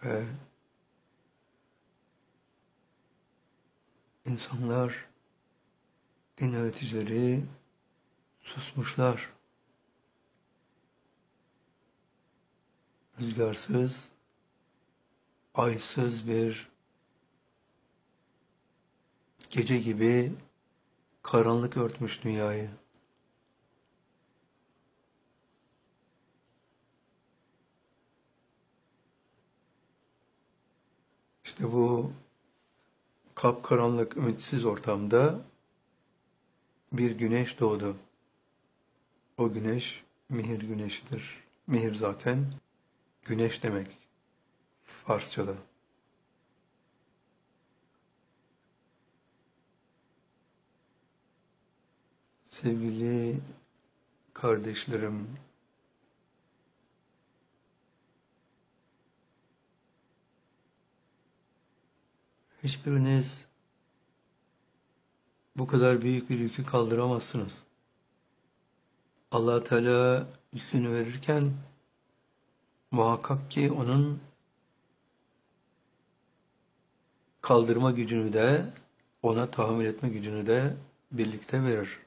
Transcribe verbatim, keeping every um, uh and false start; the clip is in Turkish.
ve insanlar, din öğreticileri susmuşlar. Rüzgarsız, aysız bir gece gibi karanlık örtmüş dünyayı. İşte bu kapkaranlık, ümitsiz ortamda bir güneş doğdu. O güneş Mihir güneşidir. Mihir zaten güneş demek Farsçada. Sevgili kardeşlerim, hiçbiriniz bu kadar büyük bir yükü kaldıramazsınız. Allah Teala yükünü verirken muhakkak ki onun kaldırma gücünü de, ona tahammül etme gücünü de birlikte verir.